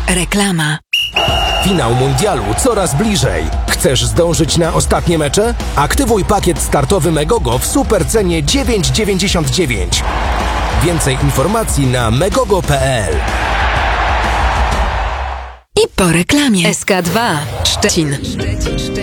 Reklama. Finał mundialu coraz bliżej. Chcesz zdążyć na ostatnie mecze? Aktywuj pakiet startowy Megogo w supercenie 9,99. Więcej informacji na megogo.pl. I po reklamie. SK2 Szczecin.